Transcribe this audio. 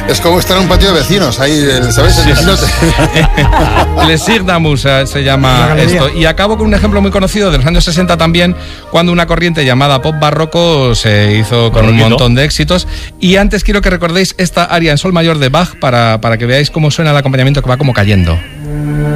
Es como estar en un patio de vecinos, ahí, ¿sabes? El vecino Les Signamus se llama esto. Y acabo con un ejemplo muy conocido de los años 60 también, cuando una corriente llamada pop barroco se hizo con un montón de éxitos. Y antes quiero que recordéis esta aria en sol mayor de Bach para que veáis cómo suena el acompañamiento, que va como cayendo.